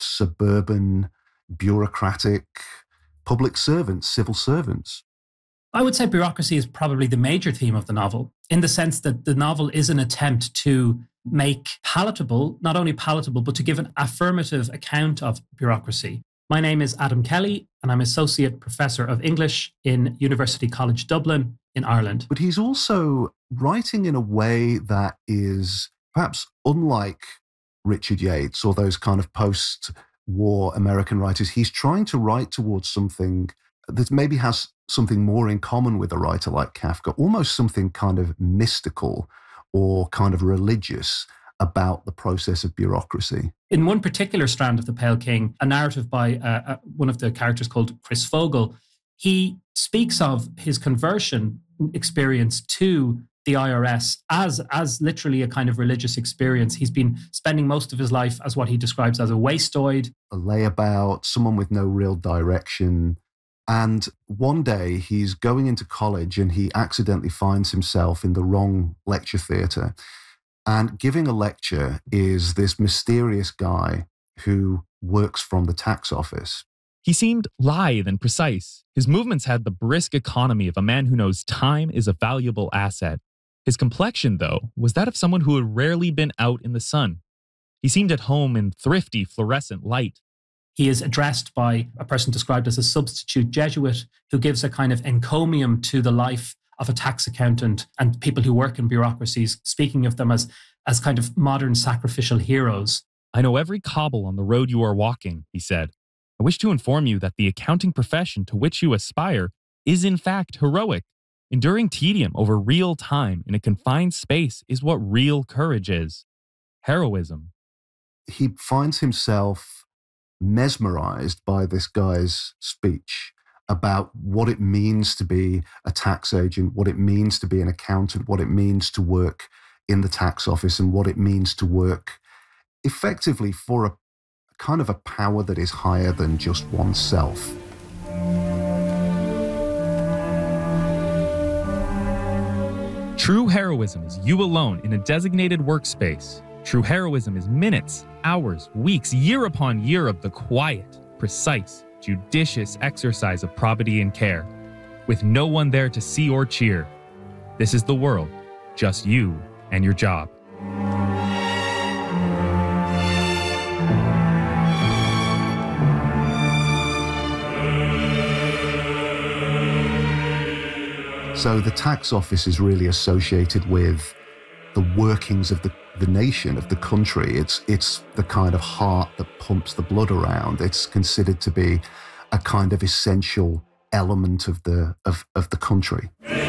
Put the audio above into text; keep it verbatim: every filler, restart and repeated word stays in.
suburban, bureaucratic public servants, civil servants. I would say bureaucracy is probably the major theme of the novel, in the sense that the novel is an attempt to make palatable, not only palatable, but to give an affirmative account of bureaucracy. My name is Adam Kelly, and I'm Associate Professor of English in University College Dublin in Ireland. But he's also writing in a way that is perhaps unlike Richard Yates or those kind of post-war American writers. He's trying to write towards something that maybe has something more in common with a writer like Kafka, almost something kind of mystical or kind of religious about the process of bureaucracy. In one particular strand of The Pale King, a narrative by uh, uh, one of the characters called Chris Fogel, he speaks of his conversion experience to the I R S as, as literally a kind of religious experience. He's been spending most of his life as what he describes as a wastoid. A layabout, someone with no real direction. And one day he's going into college and he accidentally finds himself in the wrong lecture theatre. And giving a lecture is this mysterious guy who works from the tax office. He seemed lithe and precise. His movements had the brisk economy of a man who knows time is a valuable asset. His complexion, though, was that of someone who had rarely been out in the sun. He seemed at home in thrifty, fluorescent light. He is addressed by a person described as a substitute Jesuit who gives a kind of encomium to the life of a tax accountant and people who work in bureaucracies, speaking of them as, as kind of modern sacrificial heroes. I know every cobble on the road you are walking, he said. I wish to inform you that the accounting profession to which you aspire is in fact heroic. Enduring tedium over real time in a confined space is what real courage is. Heroism. He finds himself mesmerized by this guy's speech about what it means to be a tax agent, what it means to be an accountant, what it means to work in the tax office, and what it means to work effectively for a kind of a power that is higher than just oneself. True heroism is you alone in a designated workspace. True heroism is minutes, hours, weeks, year upon year of the quiet, precise, judicious exercise of probity and care, with no one there to see or cheer. This is the world, just you and your job. So the tax office is really associated with the workings of the, the nation, of the country. It's, it's the kind of heart that pumps the blood around. It's considered to be a kind of essential element of the, of, of the country.